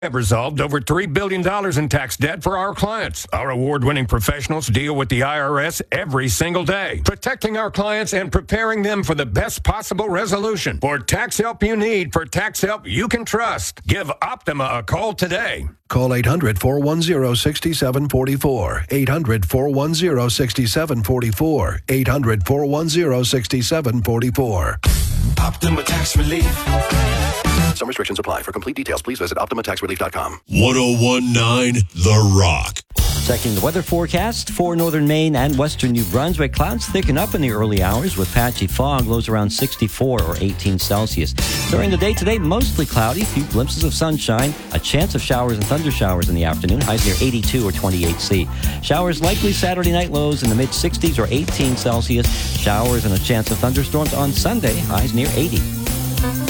have resolved over $3 billion in tax debt for our clients. Our award-winning professionals deal with the IRS every single day, protecting our clients and preparing them for the best possible resolution. For tax help you need, for tax help you can trust, give Optima a call today. Call 800-410-6744. 800-410-6744. 800-410-6744. Optima Tax Relief. Some restrictions apply. For complete details, please visit OptimaTaxRelief.com. 1019 The Rock. Checking the weather forecast for northern Maine and western New Brunswick. Clouds thicken up in the early hours with patchy fog. Lows around 64 or 18 Celsius. During the day today, mostly cloudy. A few glimpses of sunshine. A chance of showers and thunder showers in the afternoon. Highs near 82 or 28 C. Showers likely Saturday night. Lows in the mid-60s or 18 Celsius. Showers and a chance of thunderstorms on Sunday. Highs near 80.